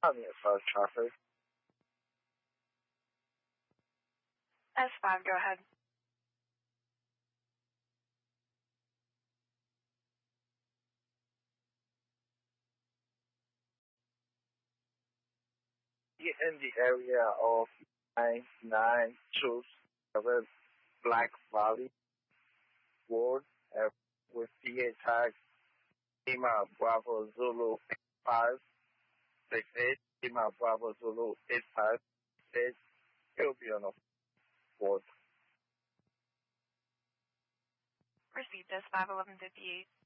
me as far as traffic. S5, go ahead. In the area of 9927 Black Valley Ward with PA tag Lima Bravo Zulu 8568, Lima Bravo Zulu 8568. It will be on the 4th. Received S5 1158.